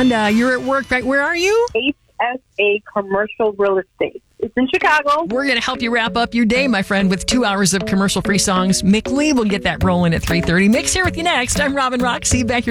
And you're at work, right? Where are you? HSA Commercial Real Estate. It's in Chicago. We're going to help you wrap up your day, my friend, with 2 hours of commercial-free songs. Mick Lee will get that rolling at 3:30. Mick's here with you next. I'm Robin Roxy, back here.